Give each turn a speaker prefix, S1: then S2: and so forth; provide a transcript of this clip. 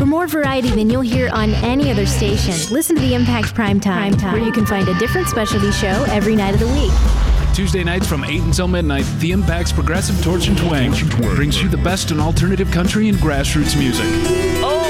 S1: For more variety than you'll hear on any other station, listen to the Impact Primetime, where you can find a different specialty show every night of the week.
S2: Tuesday nights from 8 until midnight, The Impact's Progressive Torch and Twang brings you the best in alternative country and grassroots music.
S3: Oh,